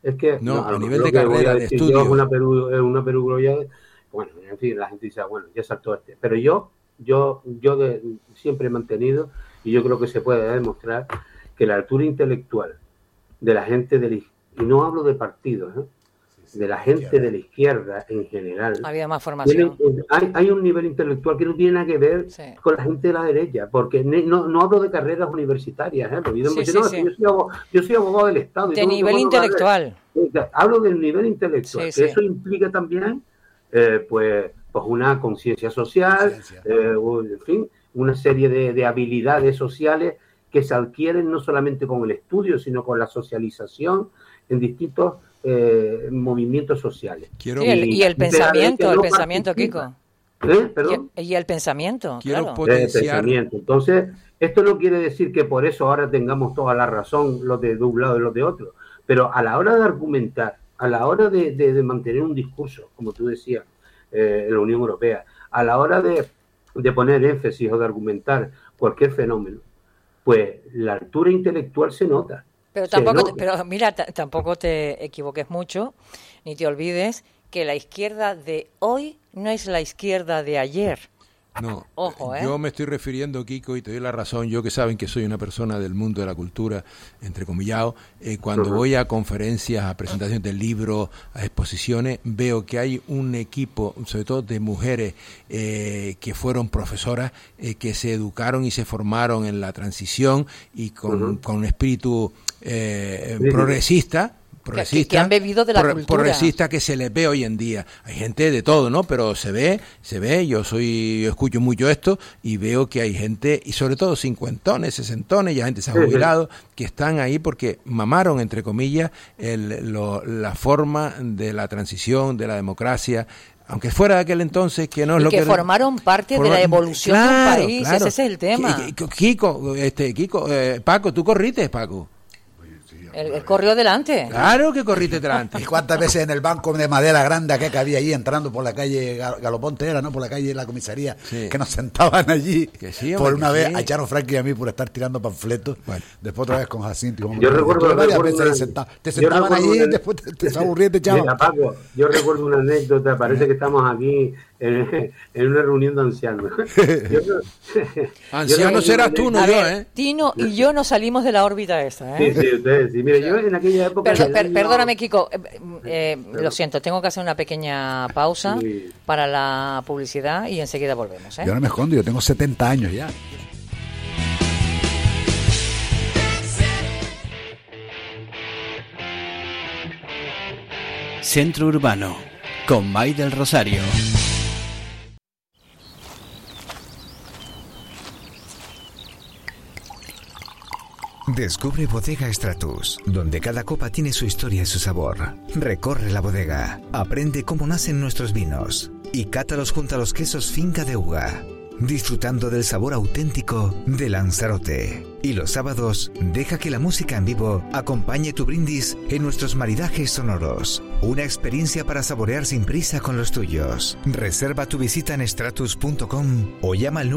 Es que no, a nivel de carrera, de estudio. Es una perugloya. Bueno, en fin, la gente dice, bueno, ya saltó este. Pero yo siempre he mantenido, y yo creo que se puede demostrar, que la altura intelectual de la gente y no hablo de partidos, de la gente de la izquierda en general. Había más formación. Hay un nivel intelectual que no tiene nada que ver con la gente de la derecha, porque no hablo de carreras universitarias, yo soy abogado del Estado. De nivel intelectual. Hablo del nivel intelectual, que eso implica también pues una conciencia social, en fin, una serie de habilidades sociales que se adquieren no solamente con el estudio, sino con la socialización en distintos movimientos sociales. Y el pensamiento, Kiko. ¿Perdón? Y el pensamiento, claro. El pensamiento. Entonces, esto no quiere decir que por eso ahora tengamos toda la razón los de un lado y los de otro, pero a la hora de argumentar, a la hora de mantener un discurso, como tú decías, en la Unión Europea, a la hora de poner énfasis o de argumentar cualquier fenómeno, pues la altura intelectual se nota. Pero tampoco te equivoques mucho, ni te olvides que la izquierda de hoy no es la izquierda de ayer. No, ojo, yo me estoy refiriendo, Kiko, y te doy la razón, yo que saben que soy una persona del mundo de la cultura, entrecomillado, cuando voy a conferencias, a presentaciones de libros, a exposiciones, veo que hay un equipo, sobre todo de mujeres que fueron profesoras, que se educaron y se formaron en la transición y con un espíritu progresista, que han bebido de la cultura. Progresista que se les ve hoy en día. Hay gente de todo, ¿no? Pero se ve, yo escucho mucho esto y veo que hay gente, y sobre todo cincuentones, sesentones, ya gente se ha jubilado, que están ahí porque mamaron, entre comillas, la forma de la transición, de la democracia, aunque fuera de aquel entonces que no es lo que formaron parte de la evolución de un país, ese es el tema. Kiko, Paco, ¿tú corriste, Paco? Él corrió delante. Claro que corriste delante. ¿Y cuántas veces en el banco de madera grande que había allí entrando por la calle Galoponte era, ¿no? Por la calle de la comisaría, que nos sentaban allí. Por una vez a Charo Frankie y a mí por estar tirando panfletos. Bueno. Después otra vez con Jacinto. Yo recuerdo varias veces sentado. Te sentaban allí y después te aburrías de chavo. Mira, Paco, yo recuerdo una anécdota, parece que estamos aquí en una reunión de ancianos. Anciano serás tú, no yo, ¿eh? Tino y yo nos salimos de la órbita esta, ¿eh? Sí, ustedes, sí. Mire, yo en aquella época... Perdóname, Kiko, lo siento, tengo que hacer una pequeña pausa para la publicidad y enseguida volvemos, ¿eh? Yo no me escondo, yo tengo 70 años ya. Centro Urbano, con May del Rosario. Descubre Bodega Stratus, donde cada copa tiene su historia y su sabor. Recorre la bodega, aprende cómo nacen nuestros vinos y cátalos junto a los quesos Finca de Uga, disfrutando del sabor auténtico de Lanzarote. Y los sábados, deja que la música en vivo acompañe tu brindis en nuestros maridajes sonoros. Una experiencia para saborear sin prisa con los tuyos. Reserva tu visita en stratus.com o llama al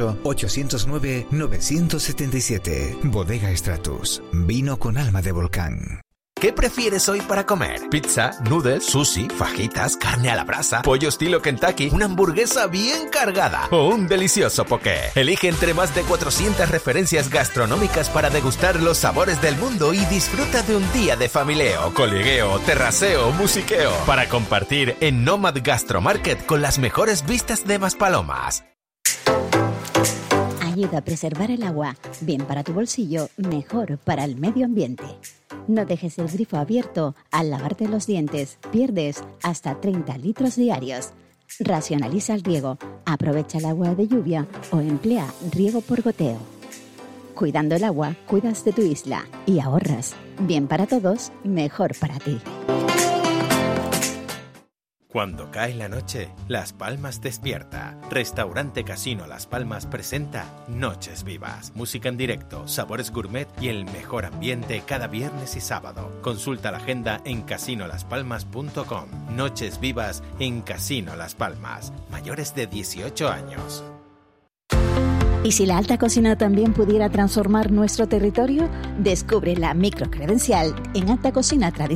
928-809-977. Bodega Stratus, vino con alma de volcán. ¿Qué prefieres hoy para comer? ¿Pizza, noodles, sushi, fajitas, carne a la brasa, pollo estilo Kentucky, una hamburguesa bien cargada o un delicioso poké? Elige entre más de 400 referencias gastronómicas para degustar los sabores del mundo y disfruta de un día de familieo, coligueo, terraceo, musiqueo para compartir en Nomad Gastromarket con las mejores vistas de Maspalomas. Ayuda a preservar el agua, bien para tu bolsillo, mejor para el medio ambiente. No dejes el grifo abierto al lavarte los dientes, pierdes hasta 30 litros diarios. Racionaliza el riego, aprovecha el agua de lluvia o emplea riego por goteo. Cuidando el agua, cuidas de tu isla y ahorras. Bien para todos, mejor para ti. Cuando cae la noche, Las Palmas despierta. Restaurante Casino Las Palmas presenta Noches Vivas. Música en directo, sabores gourmet y el mejor ambiente cada viernes y sábado. Consulta la agenda en casinolaspalmas.com. Noches Vivas en Casino Las Palmas. Mayores de 18 años. ¿Y si la alta cocina también pudiera transformar nuestro territorio? Descubre la microcredencial en Alta Cocina Tradicional